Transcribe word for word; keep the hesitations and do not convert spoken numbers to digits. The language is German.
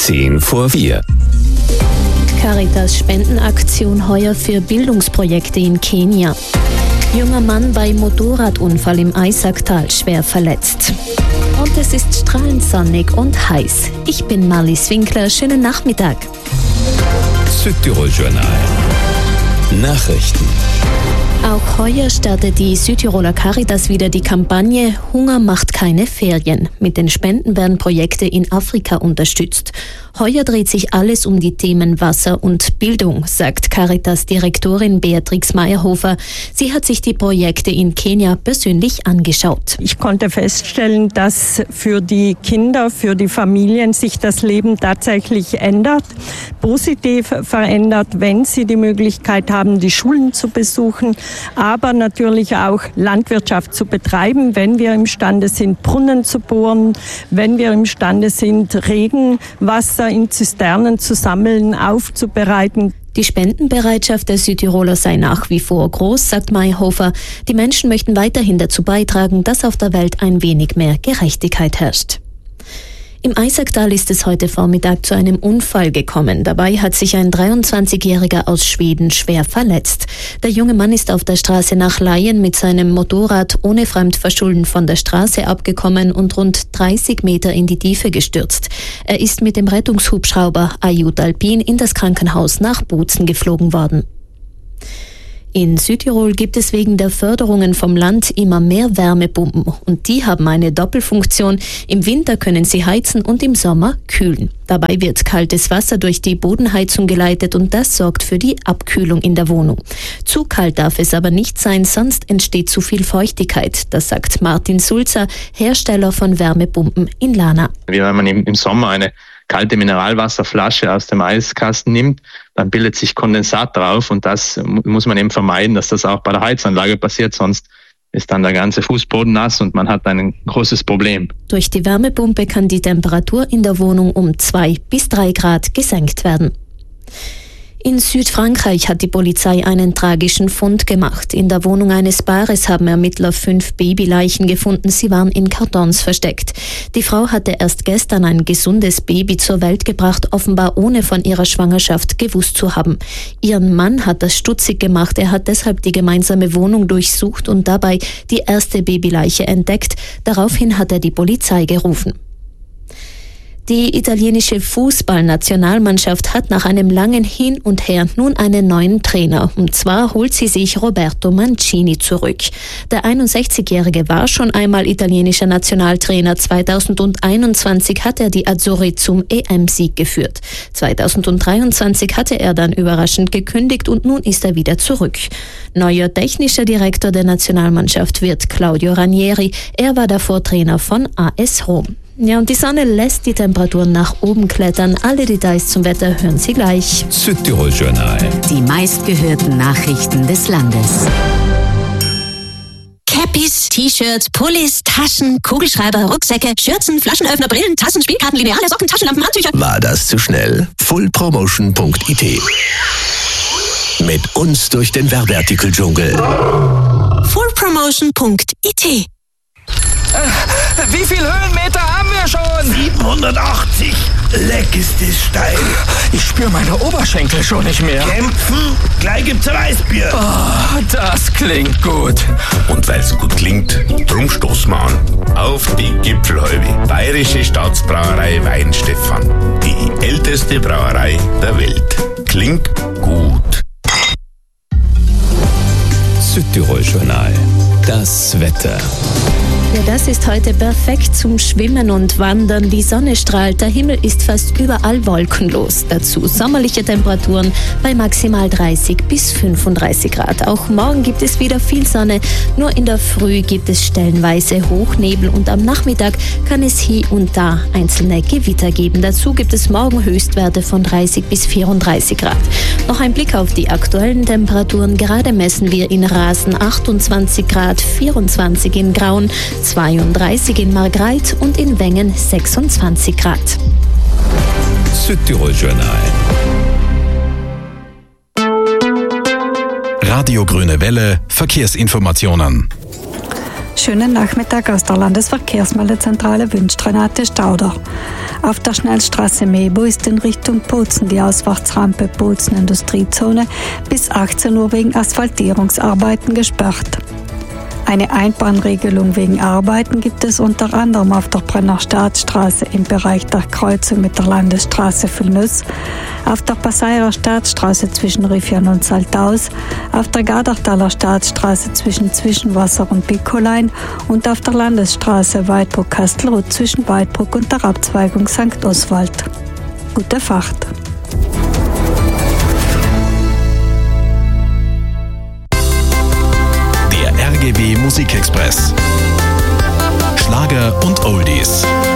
Zehn vor vier. Caritas Spendenaktion heuer für Bildungsprojekte in Kenia. Junger Mann bei Motorradunfall im Eisacktal schwer verletzt. Und es ist strahlend sonnig und heiß. Ich bin Marlies Winkler. Schönen Nachmittag. Südtirol Journal. Nachrichten. Auch heuer startet die Südtiroler Caritas wieder die Kampagne Hunger macht keine Ferien. Mit den Spenden werden Projekte in Afrika unterstützt. Heuer dreht sich alles um die Themen Wasser und Bildung, sagt Caritas-Direktorin Beatrix Meyerhofer. Sie hat sich die Projekte in Kenia persönlich angeschaut. Ich konnte feststellen, dass für die Kinder, für die Familien sich das Leben tatsächlich ändert, positiv verändert, wenn sie die Möglichkeit haben, die Schulen zu besuchen, aber natürlich auch Landwirtschaft zu betreiben, wenn wir imstande sind, Brunnen zu bohren, wenn wir imstande sind, Regenwasser in Zisternen zu sammeln, aufzubereiten. Die Spendenbereitschaft der Südtiroler sei nach wie vor groß, sagt Meyerhofer. Die Menschen möchten weiterhin dazu beitragen, dass auf der Welt ein wenig mehr Gerechtigkeit herrscht. Im Eisacktal ist es heute Vormittag zu einem Unfall gekommen. Dabei hat sich ein dreiundzwanzigjähriger aus Schweden schwer verletzt. Der junge Mann ist auf der Straße nach Laien mit seinem Motorrad ohne Fremdverschulden von der Straße abgekommen und rund dreißig Meter in die Tiefe gestürzt. Er ist mit dem Rettungshubschrauber Ajut Alpin in das Krankenhaus nach Bozen geflogen worden. In Südtirol gibt es wegen der Förderungen vom Land immer mehr Wärmepumpen und die haben eine Doppelfunktion. Im Winter können sie heizen und im Sommer kühlen. Dabei wird kaltes Wasser durch die Bodenheizung geleitet und das sorgt für die Abkühlung in der Wohnung. Zu kalt darf es aber nicht sein, sonst entsteht zu viel Feuchtigkeit. Das sagt Martin Sulzer, Hersteller von Wärmepumpen in Lana. Wie wenn man im Sommer eine kalte Mineralwasserflasche aus dem Eiskasten nimmt, dann bildet sich Kondensat drauf und das muss man eben vermeiden, dass das auch bei der Heizanlage passiert, sonst ist dann der ganze Fußboden nass und man hat ein großes Problem. Durch die Wärmepumpe kann die Temperatur in der Wohnung um zwei bis drei Grad gesenkt werden. In Südfrankreich hat die Polizei einen tragischen Fund gemacht. In der Wohnung eines Paares haben Ermittler fünf Babyleichen gefunden. Sie waren in Kartons versteckt. Die Frau hatte erst gestern ein gesundes Baby zur Welt gebracht, offenbar ohne von ihrer Schwangerschaft gewusst zu haben. Ihren Mann hat das stutzig gemacht. Er hat deshalb die gemeinsame Wohnung durchsucht und dabei die erste Babyleiche entdeckt. Daraufhin hat er die Polizei gerufen. Die italienische Fußballnationalmannschaft hat nach einem langen Hin und Her nun einen neuen Trainer. Und zwar holt sie sich Roberto Mancini zurück. Der einundsechzigjährige war schon einmal italienischer Nationaltrainer. zweitausendeinundzwanzig hat er die Azzurri zum E M-Sieg geführt. zweitausenddreiundzwanzig hatte er dann überraschend gekündigt und nun ist er wieder zurück. Neuer technischer Direktor der Nationalmannschaft wird Claudio Ranieri. Er war davor Trainer von A S Rom. Ja, und die Sonne lässt die Temperaturen nach oben klettern. Alle Details zum Wetter hören Sie gleich. Südtirol Journal. Die meistgehörten Nachrichten des Landes. Cappies, T-Shirts, Pullis, Taschen, Kugelschreiber, Rucksäcke, Schürzen, Flaschenöffner, Brillen, Tassen, Spielkarten, Lineale, Socken, Taschenlampen, Handtücher. War das zu schnell? full promotion punkt I T. Mit uns durch den Werbeartikeldschungel. full promotion punkt I T. Wie viel Höhenmeter haben wir schon? siebenhundertachtzig. Leck ist es steil. Ich spüre meine Oberschenkel schon nicht mehr. Kämpfen? Gleich gibt's ein Weißbier. Oh, das klingt gut. Und weil's gut klingt, drum stoßen wir an. Auf die Gipfelhäube. Bayerische Staatsbrauerei Weinstefan. Die älteste Brauerei der Welt. Klingt gut. Südtirol Journal. Das Wetter. Ja, das ist heute perfekt zum Schwimmen und Wandern. Die Sonne strahlt, der Himmel ist fast überall wolkenlos. Dazu sommerliche Temperaturen bei maximal dreißig bis fünfunddreißig Grad. Auch morgen gibt es wieder viel Sonne, nur in der Früh gibt es stellenweise Hochnebel und am Nachmittag kann es hier und da einzelne Gewitter geben. Dazu gibt es morgen Höchstwerte von dreißig bis vierunddreißig Grad. Noch ein Blick auf die aktuellen Temperaturen. Gerade messen wir in Rasen achtundzwanzig Grad, vierundzwanzig in Grauen, zweiunddreißig in Margreit und in Wengen sechsundzwanzig Grad. Südtirol Journal. Radio Grüne Welle, Verkehrsinformationen. Schönen Nachmittag aus der Landesverkehrsmeldezentrale wünscht Renate Stauder. Auf der Schnellstraße Mebo ist in Richtung Bozen die Ausfahrtsrampe Bozen Industriezone bis achtzehn Uhr wegen Asphaltierungsarbeiten gesperrt. Eine Einbahnregelung wegen Arbeiten gibt es unter anderem auf der Brenner Staatsstraße im Bereich der Kreuzung mit der Landesstraße Vilnüss, auf der Passaier Staatsstraße zwischen Riffian und Saltaus, auf der Gardartaler Staatsstraße zwischen Zwischenwasser und Bikolein und auf der Landesstraße Weidbruck-Kastelruth zwischen Weidbruck und der Abzweigung Sankt Oswald. Gute Fahrt! R G B Musikexpress. Schlager und Oldies.